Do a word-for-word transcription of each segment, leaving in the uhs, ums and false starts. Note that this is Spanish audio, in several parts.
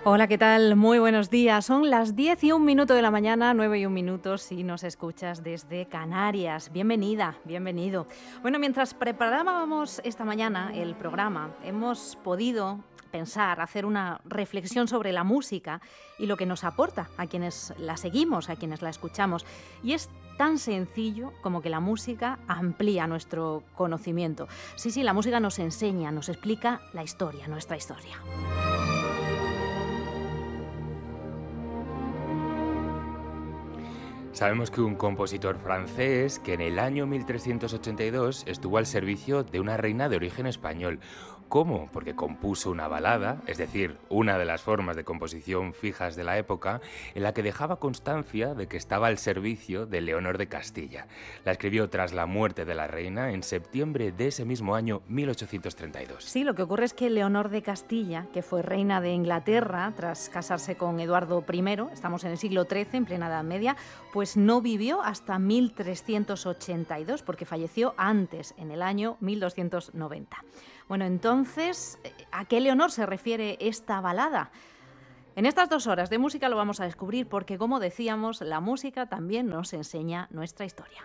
Hola, ¿qué tal? Muy buenos días. Son las diez y un minuto de la mañana, nueve y un minuto si nos escuchas desde Canarias. Bienvenida, bienvenido. Bueno, mientras preparábamos esta mañana el programa, hemos podido pensar, hacer una reflexión sobre la música y lo que nos aporta a quienes la seguimos, a quienes la escuchamos. Y es tan sencillo como que la música amplía nuestro conocimiento. Sí, sí, la música nos enseña, nos explica la historia, nuestra historia. Sabemos que un compositor francés que en el año mil trescientos ochenta y dos estuvo al servicio de una reina de origen español. ¿Cómo? Porque compuso una balada, es decir, una de las formas de composición fijas de la época, en la que dejaba constancia de que estaba al servicio de Leonor de Castilla. La escribió tras la muerte de la reina en septiembre de ese mismo año mil ochocientos treinta y dos. Sí, lo que ocurre es que Leonor de Castilla, que fue reina de Inglaterra tras casarse con Eduardo primero, estamos en el siglo trece, en plena Edad Media, pues no vivió hasta mil trescientos ochenta y dos, porque falleció antes, en el año mil doscientos noventa. Bueno, entonces, ¿a qué Leonor se refiere esta balada? En estas dos horas de música lo vamos a descubrir porque, como decíamos, la música también nos enseña nuestra historia.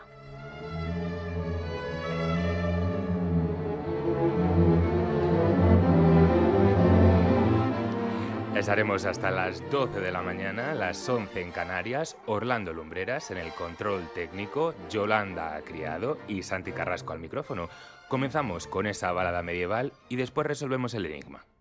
Estaremos hasta las doce de la mañana, las once en Canarias, Orlando Lumbreras en el control técnico, Yolanda Criado y Santi Carrasco al micrófono. Comenzamos con esa balada medieval y después resolvemos el enigma.